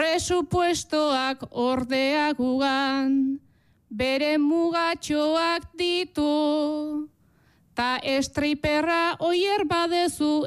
Presupuestoak ordea gugan, bere mugatxoak ditu, ta estriperra oier badezu